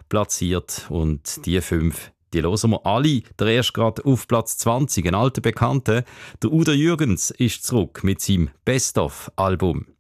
platziert. Und die 5, die hören wir alle. Der erste gerade auf Platz 20, ein alter Bekannter. Der Udo Jürgens ist zurück mit seinem Best-of-Album.